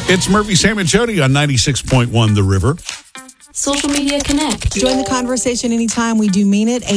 It's Murphy, Sam, and Jody on 96.1 The River. Social Media Connect. Join the conversation anytime. We do mean it.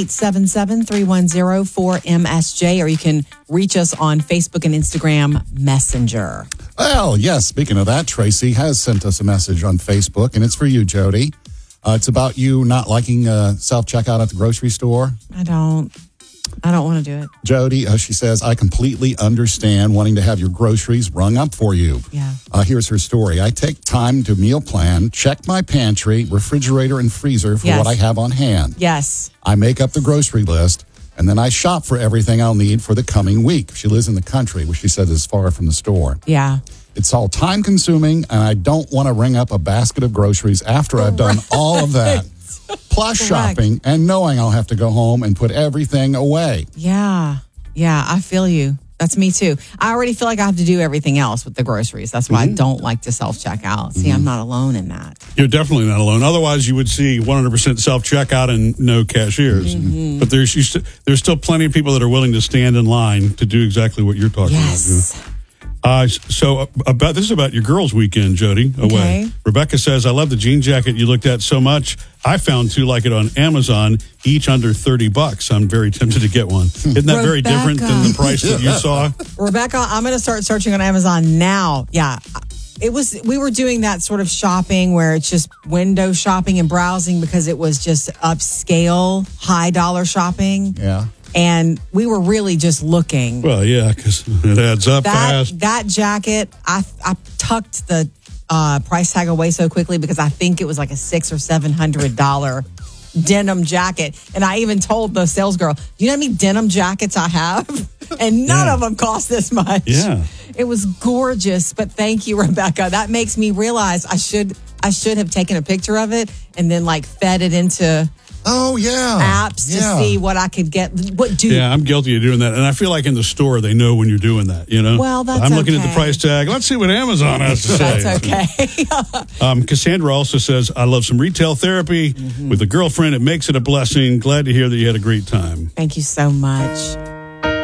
877-310-4MSJ, or you can reach us on Facebook and Instagram Messenger. Well, yes, speaking of that, Tracy has sent us a message on Facebook, and it's for you, Jody. It's about you not liking self-checkout at the grocery store. I don't want to do it. Jody, she says, I completely understand wanting to have your groceries rung up for you. Yeah. Here's her story. I take time to meal plan, check my pantry, refrigerator, and freezer for what I have on hand. Yes. I make up the grocery list, and then I shop for everything I'll need for the coming week. She lives in the country, which she says is far from the store. Yeah. It's all time-consuming, and I don't want to ring up a basket of groceries after I've done all of that. Plus shopping and knowing I'll have to go home and put everything away. Yeah. Yeah, I feel you. That's me too. I already feel like I have to do everything else with the groceries. That's why I don't like to self-checkout. See, I'm not alone in that. You're definitely not alone. Otherwise, you would see 100% self-checkout and no cashiers. But there's still plenty of people that are willing to stand in line to do exactly what you're talking about. So this is about your girls' weekend, Jody. Okay. Rebecca says, I love the jean jacket you looked at so much. I found two like it on Amazon, each under $30. I'm very tempted to get one. Isn't that very different than the price that you saw? Rebecca, I'm going to start searching on Amazon now. Yeah. We were doing that sort of shopping where it's just window shopping and browsing because it was just upscale, high dollar shopping. Yeah. And we were really just looking. Well, yeah, because it adds up fast. That jacket, I tucked the price tag away so quickly because I think it was like a $600 or $700 denim jacket. And I even told the sales girl, you know how many denim jackets I have? And none of them cost this much. Yeah. It was gorgeous. But thank you, Rebecca. That makes me realize I should have taken a picture of it and then fed it into apps to see what I could get. Yeah, I'm guilty of doing that. And I feel like in the store, they know when you're doing that, you know? Well, that's I'm looking at the price tag. Let's see what Amazon has to say. That's okay. Cassandra also says, I love some retail therapy with a girlfriend. It makes it a blessing. Glad to hear that you had a great time. Thank you so much.